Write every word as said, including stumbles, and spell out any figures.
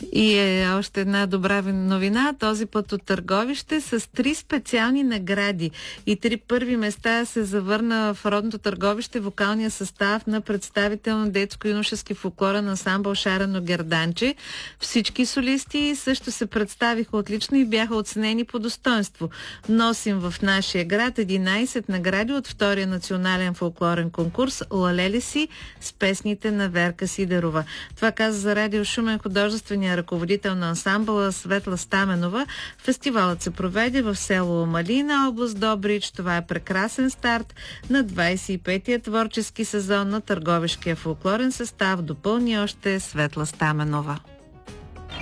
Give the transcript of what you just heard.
И е още една добра новина, този път от Търговище, с три специални награди и три първи места се завърна в родното Търговище вокалния състав на представително детско-юношески фолклорен ансамбъл Шарено Герданче. Всички солисти също се представиха отлично и бяха оценени по достоинство. Носим в нашия град единайсет награди от втория национален фолклорен конкурс "Лалеле си" с песните на Верка Сидерова. Това каза за Радио Шумен художествения ръководител на ансамбъла Светла Стаменова. Фестивалът се проведе в село Малина, област Добрич. Това е прекрасен старт на двайсет и петия творчески сезон на Търговишкия фолклорен състав. Допълни още Светла Стаменова.